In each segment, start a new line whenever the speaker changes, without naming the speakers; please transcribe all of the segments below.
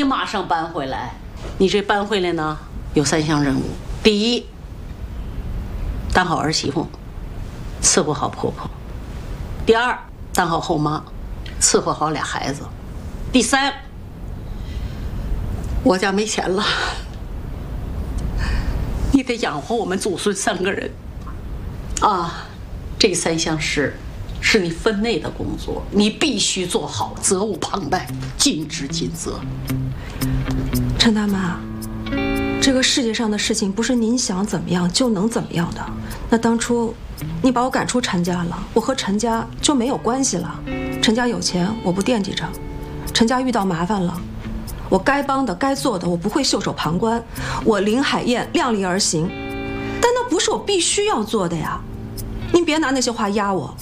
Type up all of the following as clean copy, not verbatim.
你马上搬回来。你这搬回来呢，有3项任务：第一，当好儿媳妇，伺候好婆婆；第二，当好后妈，伺候好俩孩子；第三，我家没钱了，你得养活我们祖孙3个人。啊，这3项事是你分内的工作，你必须做好，责无旁贷，尽职尽责。
陈大妈，这个世界上的事情不是您想怎么样就能怎么样的。那当初你把我赶出陈家了，我和陈家就没有关系了。陈家有钱我不惦记着，陈家遇到麻烦了，我该帮的该做的我不会袖手旁观，我林海燕量力而行。但那不是我必须要做的呀，您别拿那些话压我。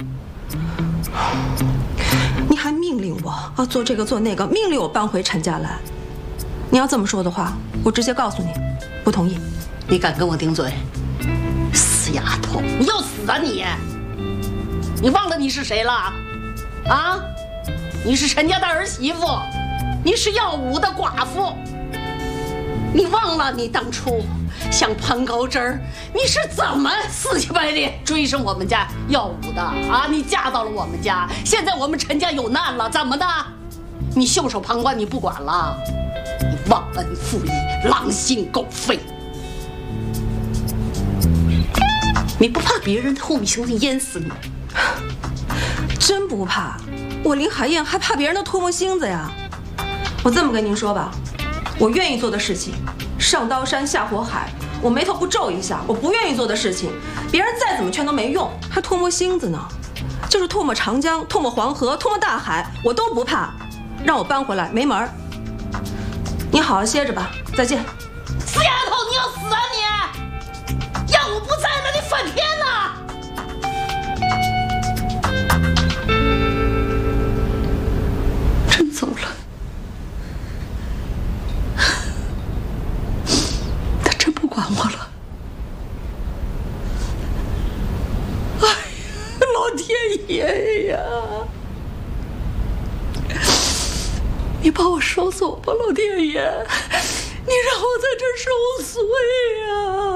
你还命令我啊做这个做那个，命令我搬回陈家来。你要这么说的话，我直接告诉你，不同意。
你敢跟我顶嘴？死丫头，你要死啊你！你忘了你是谁了？啊？你是陈家的儿媳妇，你是耀武的寡妇。你忘了你当初想攀高枝儿，你是怎么死乞白赖追上我们家耀武的啊？你嫁到了我们家，现在我们陈家有难了，怎么的？你袖手旁观，你不管了？你忘恩负义，狼心狗肺！你不怕别人唾沫星子淹死你？
真不怕，我林海燕还怕别人的唾沫星子呀？我这么跟您说吧，我愿意做的事情，上刀山下火海，我眉头不皱一下；我不愿意做的事情，别人再怎么劝都没用，还唾沫星子呢。就是唾沫长江、唾沫黄河、唾沫大海，我都不怕。让我搬回来没门儿。你好好歇着吧，再见。
死丫头，你要死啊你！要我不在了，你翻篇了。真走了，他真不管我了。哎呀，老天爷呀！你把我收走吧，老天爷！你让我在这儿受罪呀！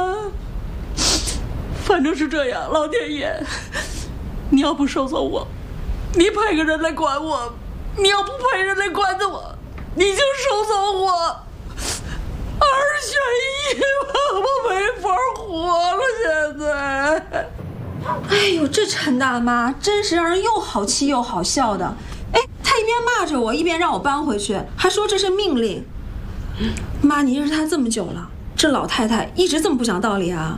反正是这样，老天爷，你要不收走我，你派个人来管我；你要不派人来管着我，你就收走我。二选一吧，我没法活了，现在。
哎呦，这陈大妈真是让人又好气又好笑的。哎，她一边骂着我，一边让我搬回去，还说这是命令。妈，你认识她这么久了，这老太太一直这么不讲道理啊？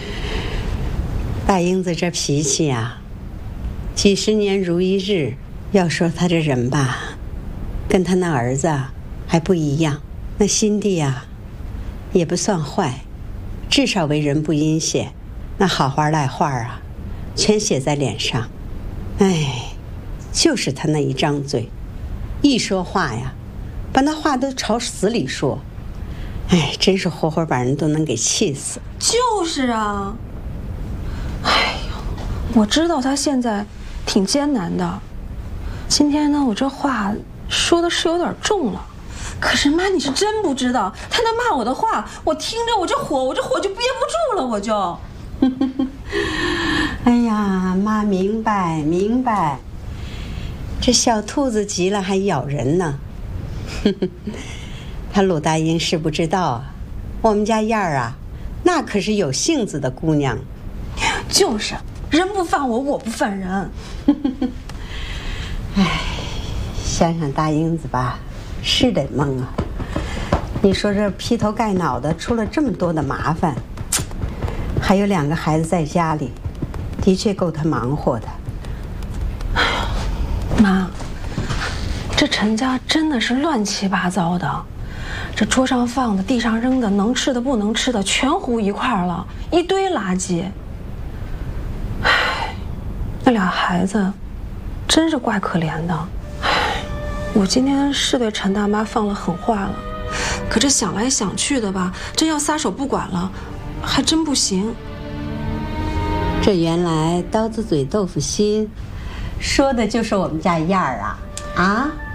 大英子这脾气呀，几十年如一日。要说她这人吧，跟她那儿子还不一样。那心地呀，也不算坏，至少为人不阴险。那好话赖话啊，全写在脸上。哎，就是他那一张嘴，一说话呀，把那话都朝死里说。哎，真是活活把人都能给气死。
就是啊。哎呦，我知道他现在挺艰难的。今天呢，我这话说的是有点重了。可是妈，你是真不知道，他那骂我的话，我听着我这火就憋不住了，我就。
哎呀，妈明白明白。这小兔子急了还咬人呢。他鲁大英是不知道啊，我们家燕儿啊，那可是有性子的姑娘。
就是人不犯我，我不犯人。
哎，想想大英子吧，是得懵啊。你说这劈头盖脑的出了这么多的麻烦，还有2个孩子在家里，的确够他忙活的。
妈，这陈家真的是乱七八糟的，这桌上放的、地上扔的、能吃的、不能吃的，全糊一块了，一堆垃圾。唉，那俩孩子真是怪可怜的。唉，我今天是对陈大妈放了狠话了，可这想来想去的吧，真要撒手不管了，还真不行。
这原来刀子嘴豆腐心，说的就是我们家燕儿啊！啊！